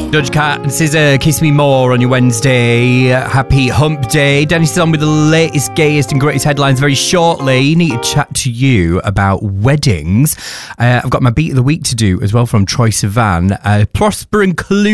Doja Cat and SZA, Kiss Me More on your Wednesday. Happy Hump Day. Dennis is on with the latest, gayest and greatest headlines very shortly. Need to chat to you about weddings. I've got my beat of the week to do as well from Troye Sivan. Prosper and Clue